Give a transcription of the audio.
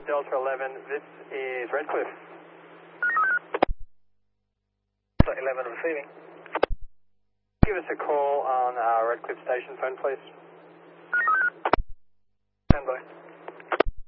Delta 11, this is Redcliffe. Delta 11 receiving. Give us a call on Redcliffe station phone, please. Stand by.